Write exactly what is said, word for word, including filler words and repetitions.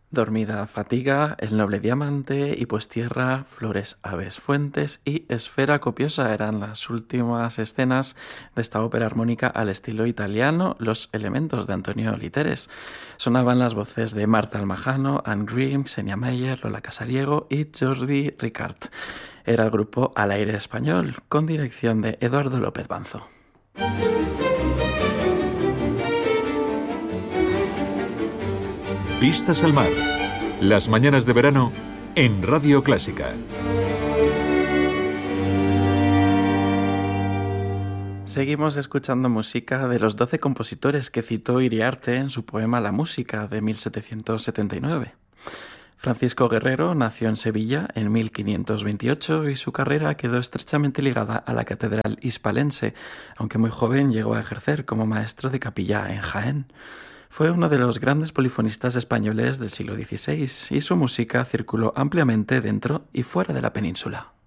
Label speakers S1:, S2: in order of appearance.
S1: Dormida fatiga, el noble diamante, y pues tierra, flores, aves, fuentes y esfera copiosa eran las últimas escenas de esta ópera armónica al estilo italiano, Los elementos de Antonio Literes. Sonaban las voces de Marta Almajano, Anne Grimm, Xenia Meyer, Lola Casariego y Jordi Ricart. Era el grupo Al Aire Español, con dirección de Eduardo López Banzo.
S2: Vistas al mar. Las mañanas de verano en Radio Clásica.
S1: Seguimos escuchando música de los doce compositores que citó Iriarte en su poema La música de mil setecientos setenta y nueve. Francisco Guerrero nació en Sevilla en mil quinientos veintiocho y su carrera quedó estrechamente ligada a la catedral hispalense, aunque muy joven llegó a ejercer como maestro de capilla en Jaén. Fue uno de los grandes polifonistas españoles del siglo dieciséis y su música circuló ampliamente dentro y fuera de la península.